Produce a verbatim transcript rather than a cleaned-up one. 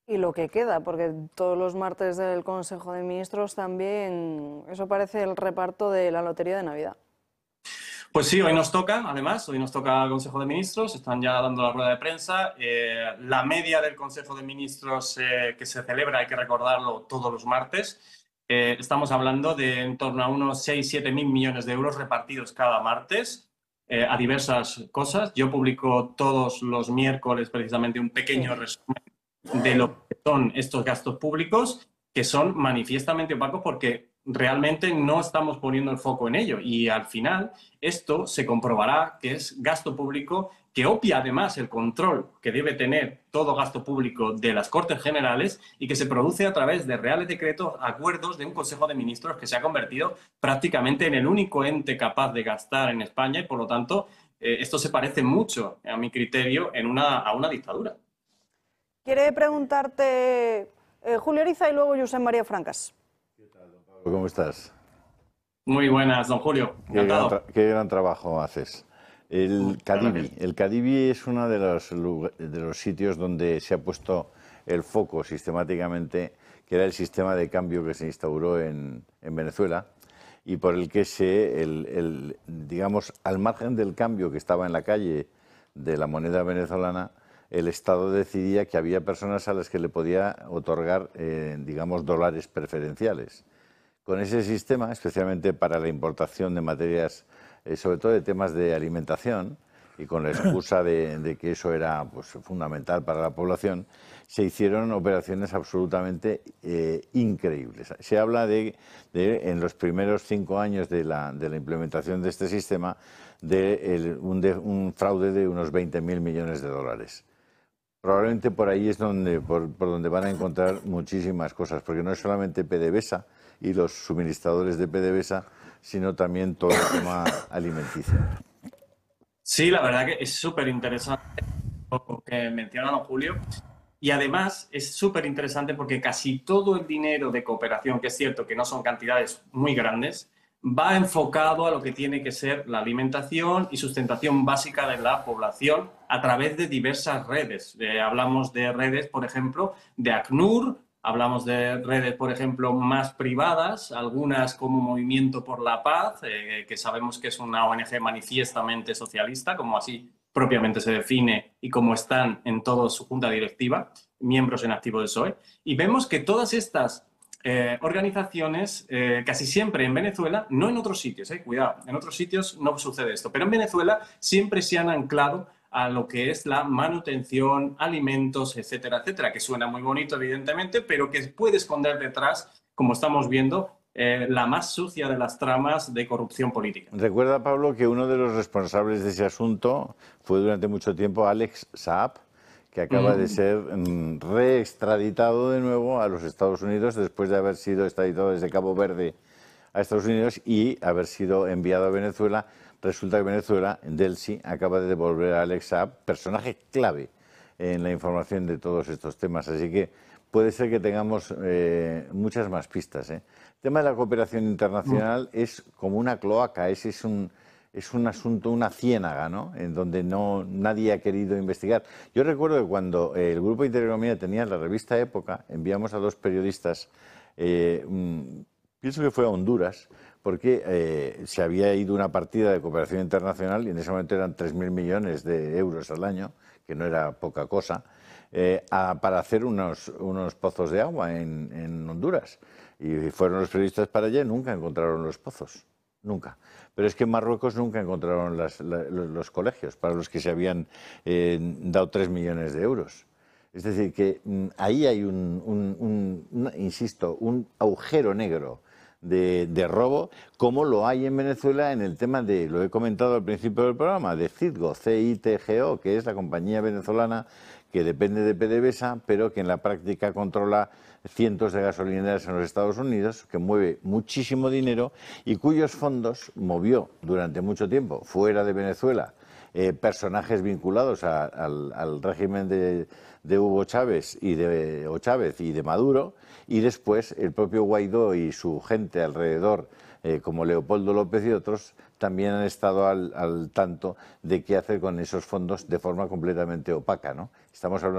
Y lo que queda, porque todos los martes del Consejo de Ministros también, eso parece el reparto de la Lotería de Navidad. Pues sí, hoy nos toca, además, hoy nos toca el Consejo de Ministros, están ya dando la rueda de prensa. Eh, la media del Consejo de Ministros eh, que se celebra, hay que recordarlo, todos los martes. Eh, estamos hablando de en torno a unos seis siete mil millones de euros repartidos cada martes eh, a diversas cosas. Yo publico todos los miércoles precisamente un pequeño Sí. resumen de lo que son estos gastos públicos, que son manifiestamente opacos porque realmente no estamos poniendo el foco en ello. Y al final esto se comprobará que es gasto público que obvia además el control que debe tener todo gasto público de las Cortes Generales y que se produce a través de reales decretos, acuerdos de un Consejo de Ministros que se ha convertido prácticamente en el único ente capaz de gastar en España y, por lo tanto, eh, esto se parece mucho, a mi criterio, en una, a una dictadura. Quiere preguntarte eh, Julio Ariza y luego Josep María Francas. ¿Qué tal, don Pablo? ¿Cómo estás? Muy buenas, don Julio. Qué gran, qué gran trabajo haces. El Cadivi. El Cadivi es uno de los, de los sitios donde se ha puesto el foco sistemáticamente, que era el sistema de cambio que se instauró en, en Venezuela y por el que se, el, el, digamos, al margen del cambio que estaba en la calle de la moneda venezolana, el Estado decidía que había personas a las que le podía otorgar, eh, digamos, dólares preferenciales. Con ese sistema, especialmente para la importación de materias, eh, sobre todo de temas de alimentación, y con la excusa de, de que eso era pues, fundamental para la población, se hicieron operaciones absolutamente eh, increíbles. Se habla de, de, en los primeros cinco años de la, de la implementación de este sistema, de, el, un, de un fraude de unos veinte mil millones de dólares. Probablemente por ahí es donde, por, por donde van a encontrar muchísimas cosas, porque no es solamente PDVSA y los suministradores de PDVSA, sino también todo el tema alimenticio. Sí, la verdad que es súper interesante lo que menciona don Julio. Y además es súper interesante porque casi todo el dinero de cooperación, que es cierto que no son cantidades muy grandes, va enfocado a lo que tiene que ser la alimentación y sustentación básica de la población a través de diversas redes. Eh, hablamos de redes, por ejemplo, de ACNUR, hablamos de redes, por ejemplo, más privadas, algunas como Movimiento por la Paz, eh, que sabemos que es una O N G manifiestamente socialista, como así propiamente se define y como están en toda su junta directiva, miembros en activo del P S O E. Y vemos que todas estas Eh, organizaciones, eh, casi siempre en Venezuela, no en otros sitios, eh, cuidado, en otros sitios no sucede esto, pero en Venezuela siempre se han anclado a lo que es la manutención, alimentos, etcétera, etcétera, que suena muy bonito, evidentemente, pero que puede esconder detrás, como estamos viendo, eh, la más sucia de las tramas de corrupción política. Recuerda, Pablo, que uno de los responsables de ese asunto fue durante mucho tiempo Alex Saab, que acaba de ser mm, reextraditado de nuevo a los Estados Unidos después de haber sido extraditado desde Cabo Verde a Estados Unidos y haber sido enviado a Venezuela. Resulta que Venezuela, Delcy, acaba de devolver a Alex Saab, personaje clave en la información de todos estos temas. Así que puede ser que tengamos eh, muchas más pistas. ¿eh? El tema de la cooperación internacional mm. es como una cloaca, es, es un... es un asunto, una ciénaga, ¿no? En donde no, nadie ha querido investigar. Yo recuerdo que cuando el Grupo Intereconomía tenía la revista Época, enviamos a dos periodistas, eh, um, pienso que fue a Honduras, porque eh, se había ido una partida de cooperación internacional y en ese momento eran tres mil millones de euros al año, que no era poca cosa, eh, a, para hacer unos, unos pozos de agua en, en Honduras. Y fueron los periodistas para allá y nunca encontraron los pozos. Nunca. Pero es que en Marruecos nunca encontraron las, la, los colegios para los que se habían eh, dado tres millones de euros. Es decir, que mm, ahí hay un, un, un, un, insisto, un agujero negro de, de robo, como lo hay en Venezuela en el tema de, lo he comentado al principio del programa, de Citgo, C I T G O, que es la compañía venezolana que depende de PDVSA, pero que en la práctica controla cientos de gasolineras en los Estados Unidos, que mueve muchísimo dinero y cuyos fondos movió durante mucho tiempo fuera de Venezuela eh, personajes vinculados a, al, al régimen de, de Hugo Chávez y de, o Chávez y de Maduro, y después el propio Guaidó y su gente alrededor, eh, como Leopoldo López y otros, también han estado al, al tanto de qué hacer con esos fondos de forma completamente opaca, ¿no? Estamos hablando